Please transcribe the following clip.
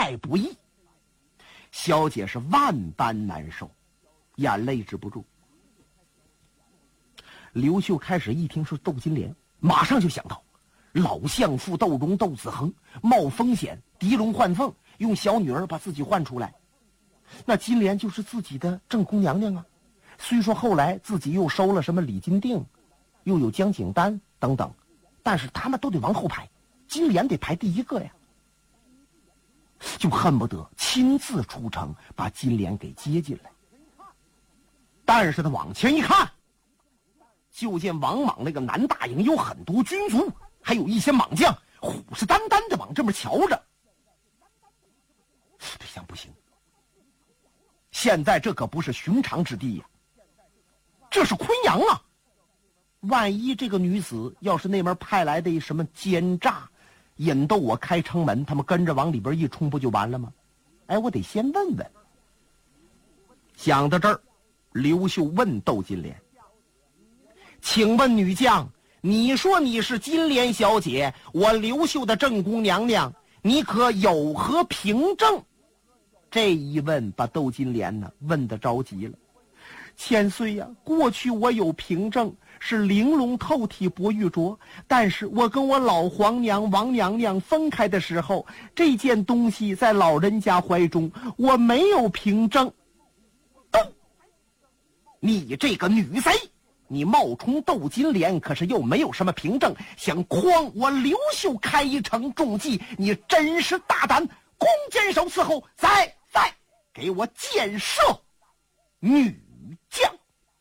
爱不义。小姐是万般难受，眼泪止不住。刘秀开始一听说窦金莲，马上就想到老相父窦融、窦子恒冒风险狄龙换凤，用小女儿把自己换出来，那金莲就是自己的正宫娘娘啊。虽说后来自己又收了什么李金定，又有江景丹等等，但是他们都得往后排，金莲得排第一个呀，就恨不得亲自出城把金莲给接进来。但是他往前一看，就见王莽那个南大营有很多军卒，还有一些莽将虎视眈眈的往这边瞧着。他想，不行，现在这可不是寻常之地呀，这是昆阳啊！万一这个女子要是那边派来的什么奸诈，引逗我开城门，他们跟着往里边一冲，不就完了吗？哎，我得先问问。想到这儿，刘秀问窦金莲：“请问女将，你说你是金莲小姐，我刘秀的正宫娘娘，你可有何凭证？”这一问把窦金莲呢问得着急了。千岁呀，过去我有凭证，是玲珑透体薄玉镯，但是我跟我老皇娘王娘娘分开的时候，这件东西在老人家怀中，我没有凭证。你这个女贼，你冒充窦金莲，可是又没有什么凭证，想诓我刘秀开一城重计，你真是大胆！弓箭手伺候，再给我箭射女将。